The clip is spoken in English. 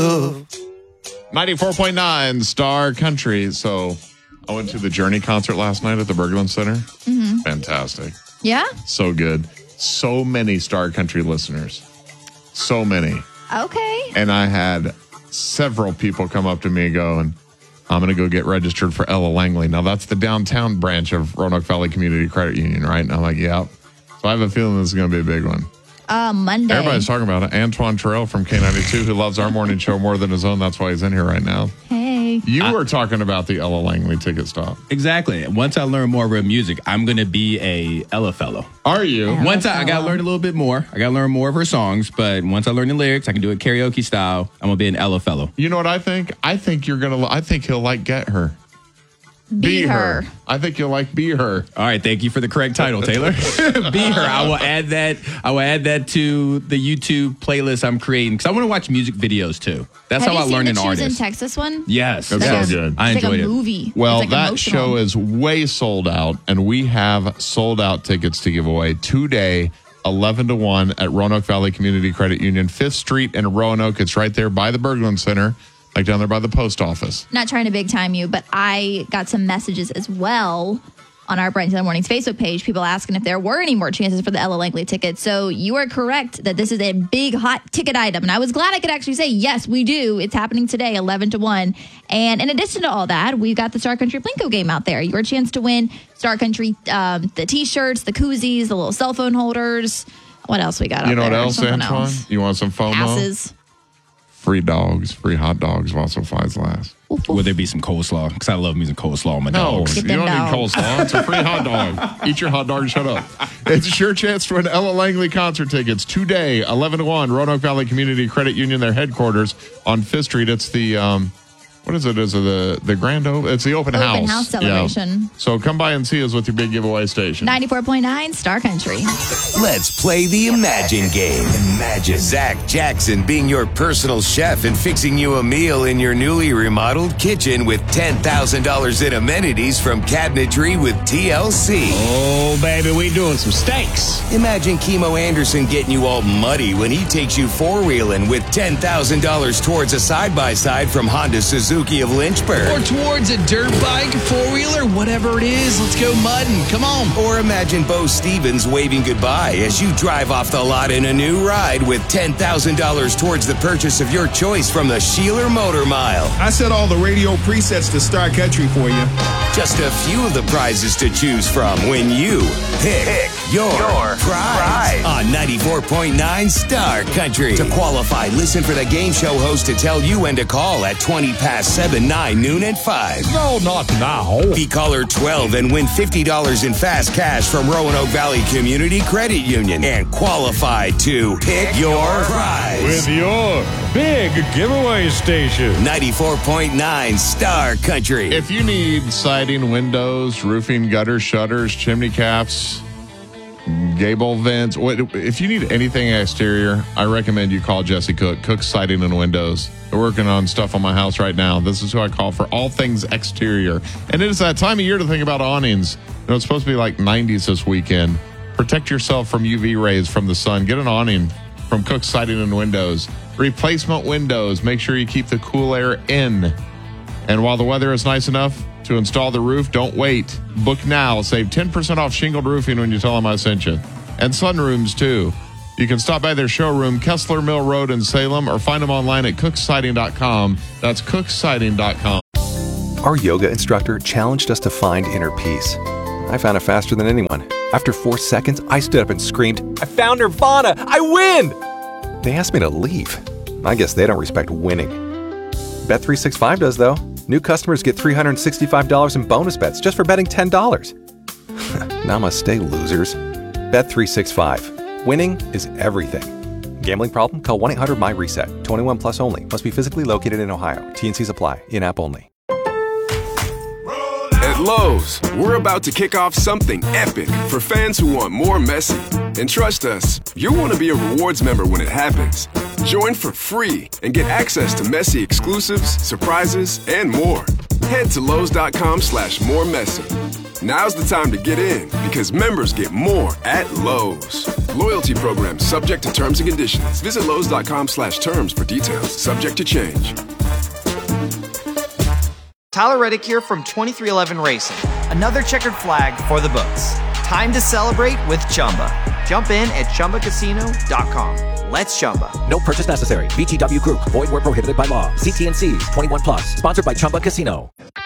94.9 Star Country. So I went to the Journey concert last night at the Berglund Center. Mm-hmm. Fantastic. Yeah? So good. So many Star Country listeners. So many. Okay. And I had several people come up to me going, I'm going to go get registered for Ella Langley. Now, that's the downtown branch of Roanoke Valley Community Credit Union, right? And I'm like, yeah. So I have a feeling this is going to be a big one. Monday. Everybody's talking about it. Antoine Terrell from K92, who loves our morning show more than his own. That's why he's in here right now. Hey. You were talking about the Ella Langley ticket stop. Exactly. Once I learn more of her music, I'm going to be a Ella fellow. Are you? Once I got to learn a little bit more. I got to learn more of her songs. But once I learn the lyrics, I can do it karaoke style. I'm going to be an Ella fellow. You know what I think? I think he'll like Get Her. Be her. I think you'll like Be Her. All right, thank you for the correct title, Taylor. Be Her. I will add that to the YouTube playlist I'm creating because I want to watch music videos too. That's how I learn an artist. Have you seen the Choose in Texas one? Yes, That's so good. I enjoyed it. It's like a movie. Well, it's like that emotional. show is way sold out, and we have sold out tickets to give away today, 11 to 1 at Roanoke Valley Community Credit Union, 5th Street in Roanoke. It's right there by the Berglund Center. Like down there by the post office. Not trying to big time you, but I got some messages as well on our Bright Taylor Mornings Facebook page. People asking if there were any more chances for the Ella Langley ticket. So you are correct that this is a big hot ticket item. And I was glad I could actually say, yes, we do. It's happening today, 11 to 1. And in addition to all that, we've got the Star Country Plinko game out there. Your chance to win Star Country, the T-shirts, the koozies, the little cell phone holders. What else we got out there? You know what else, Something Antoine? else. You want some FOMO? Passes. Free dogs, free hot dogs while supplies last. Would there be some coleslaw? Because I love me some coleslaw on my dogs. You don't need coleslaw. It's a free hot dog. Eat your hot dog and shut up. It's your chance to win Ella Langley concert tickets today, 11 to 1, Roanoke Valley Community Credit Union, their headquarters on 5th Street. It's the, what is it? Is it the grand open? It's the open house. Open house celebration. Yeah. So come by and see us with your big giveaway station. 94.9 Star Country. Let's play the Imagine game. Imagine Zach Jackson being your personal chef and fixing you a meal in your newly remodeled kitchen with $10,000 in amenities from Cabinetry with TLC. Oh, baby, we doing some steaks. Imagine Kimo Anderson getting you all muddy when he takes you four-wheeling with $10,000 towards a side-by-side from Honda Suzuki of Lynchburg. Or towards a dirt bike, four-wheeler, whatever it is. Let's go mudding. Come on. Or imagine Bo Stevens waving goodbye as you drive off the lot in a new ride with $10,000 towards the purchase of your choice from the Sheeler Motor Mile. I set all the radio presets to Star Country for you. Just a few of the prizes to choose from when you pick your prize on 94.9 Star Country. To qualify, listen for the game show host to tell you when to call at 20 past 7, 9, noon, and 5. No, not now. Be caller 12 and win $50 in fast cash from Roanoke Valley Community Credit Union and qualify to pick your prize. With your big giveaway station. 94.9 Star Country. If you need siding, windows, roofing, gutter, shutters, chimney caps, gable vents, if you need anything exterior, I recommend you call Jesse Cook, Cook Siding and Windows. They're working on stuff on my house right now. This is who I call for all things exterior. And it is that time of year to think about awnings. You know, it's supposed to be like 90s this weekend. Protect yourself from UV rays from the sun. Get an awning from Cook Siding and Windows. Replacement windows. Make sure you keep the cool air in. And while the weather is nice enough to install the roof, don't wait. Book now. Save 10% off shingled roofing when you tell them I sent you. And sunrooms, too. You can stop by their showroom, Kessler Mill Road in Salem, or find them online at cooksiding.com. That's cooksiding.com. Our yoga instructor challenged us to find inner peace. I found it faster than anyone. After 4 seconds, I stood up and screamed, "I found Nirvana! I win!" They asked me to leave. I guess they don't respect winning. Bet365 does, though. New customers get $365 in bonus bets just for betting $10. Namaste, losers. Bet365. Winning is everything. Gambling problem? Call 1-800-MY-RESET. 21 plus only. Must be physically located in Ohio. T&Cs apply. In-app only. At Lowe's, we're about to kick off something epic for fans who want more Messi. And trust us, you'll want to be a rewards member when it happens. Join for free and get access to Messi exclusives, surprises, and more. Head to Lowe's.com/more messy. Now's the time to get in because members get more at Lowe's. Loyalty program subject to terms and conditions. Visit Lowe's.com/terms for details. Subject to change. Tyler Reddick here from 2311 Racing. Another checkered flag for the books. Time to celebrate with Chumba. Jump in at ChumbaCasino.com. Let's Chumba. No purchase necessary. VGW Group. Void where prohibited by law. See T&Cs. 21+. Sponsored by Chumba Casino.